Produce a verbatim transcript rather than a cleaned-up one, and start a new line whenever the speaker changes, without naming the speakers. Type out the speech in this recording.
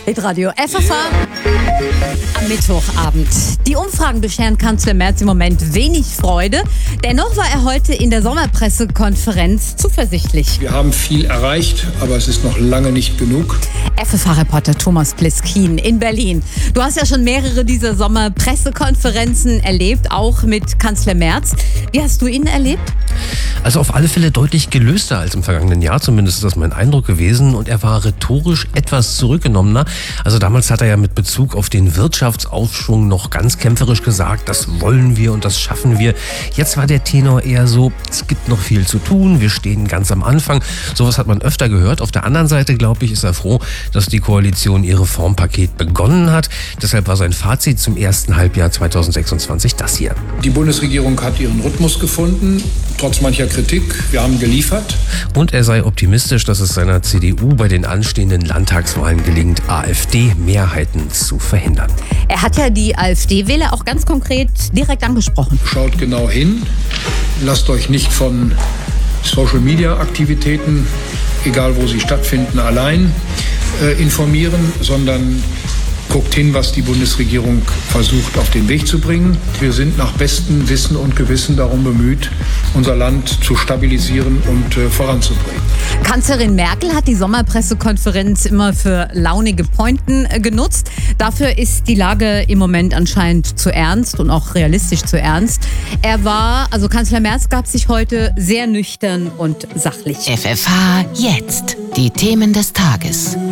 Hitradio F F H am Mittwochabend. Die Umfragen bescheren Kanzler Merz im Moment wenig Freude. Dennoch war er heute in der Sommerpressekonferenz zuversichtlich.
Wir haben viel erreicht, aber es ist noch lange nicht genug.
F F H-Reporter Thomas Pliskin in Berlin. Du hast ja schon mehrere dieser Sommerpressekonferenzen erlebt, auch mit Kanzler Merz. Wie hast du ihn erlebt?
Also auf alle Fälle deutlich gelöster als im vergangenen Jahr, zumindest ist das mein Eindruck gewesen. Und er war rhetorisch etwas zurückgenommener. Also damals hat er ja mit Bezug auf den Wirtschaftsaufschwung noch ganz kämpferisch gesagt, das wollen wir und das schaffen wir. Jetzt war der Tenor eher so, es gibt noch viel zu tun, wir stehen ganz am Anfang. Sowas hat man öfter gehört. Auf der anderen Seite, glaube ich, ist er froh, dass die Koalition ihr Reformpaket begonnen hat. Deshalb war sein Fazit zum ersten Halbjahr zweitausendsechsundzwanzig das hier.
Die Bundesregierung hat ihren Rhythmus gefunden, trotz mancher Kritik. Wir haben geliefert.
Und er sei optimistisch, dass es seiner C D U bei den anstehenden Landtagswahlen gelingt, AfD-Mehrheiten zu verhindern.
Er hat ja die AfD-Wähler auch ganz konkret direkt angesprochen.
Schaut genau hin. Lasst euch nicht von Social-Media-Aktivitäten, egal wo sie stattfinden, allein äh, informieren, sondern guckt hin, was die Bundesregierung versucht auf den Weg zu bringen. Wir sind nach bestem Wissen und Gewissen darum bemüht, unser Land zu stabilisieren und äh, voranzubringen.
Kanzlerin Merkel hat die Sommerpressekonferenz immer für launige Pointen äh, genutzt. Dafür ist die Lage im Moment anscheinend zu ernst und auch realistisch zu ernst. Er war, also Kanzler Merz gab sich heute sehr nüchtern und sachlich.
F F H jetzt. Die Themen des Tages.